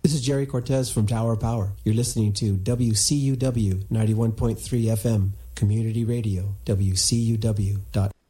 This is Jerry Cortez from Tower Power. You're listening to WCUW 91.3 FM, Community Radio, WCUW.FM.